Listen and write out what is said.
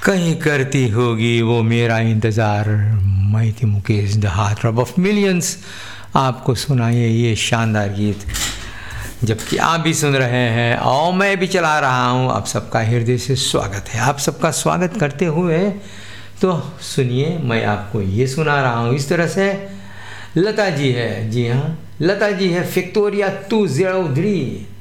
कहीं करती होगी वो मेरा इंतज़ार। मैं थी Mukesh, the heart rub off millions, आपको सुनाइए ये शानदार गीत, जबकि आप भी सुन रहे हैं और मैं भी चला रहा हूँ। आप सबका हृदय से स्वागत है। आप सबका स्वागत करते हुए तो सुनिए, मैं आपको ये सुना रहा हूँ इस तरह से। लता जी है, जी हाँ, लता जी है, विक्टोरिया 203